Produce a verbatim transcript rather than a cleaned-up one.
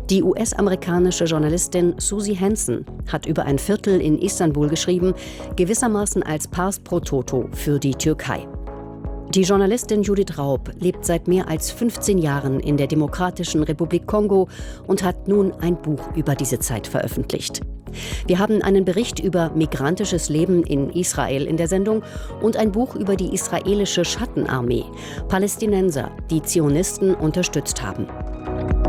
Die U S-amerikanische Journalistin Susie Hansen hat über ein Viertel in Istanbul geschrieben, gewissermaßen als Pars pro toto für die Türkei. Die Journalistin Judith Raub lebt seit mehr als fünfzehn Jahren in der Demokratischen Republik Kongo und hat nun ein Buch über diese Zeit veröffentlicht. Wir haben einen Bericht über migrantisches Leben in Israel in der Sendung und ein Buch über die israelische Schattenarmee, Palästinenser, die Zionisten unterstützt haben.